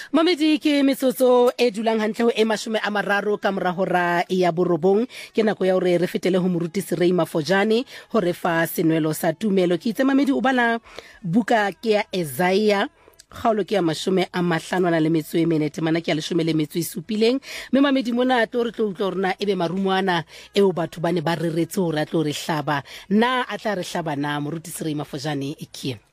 Mamedi ke metsotso e dulang hantle ho e 30 ka mora hora ya borobong ke nako ya hore re fetele ho morutisi Ray Mafojane ho re fa senwelo sa tumelo. Ke itse Mamedi o bala buka ke ya Isaiah kgaolo ke ya 54 temana ke ya 17. Me Mamedi mona tlo re tlo utlwa rena ebe marumwana eo batho bane ba reretse hore a tlo re hlaba na a tla re hlaba na morutisi Ray Mafojane e kie.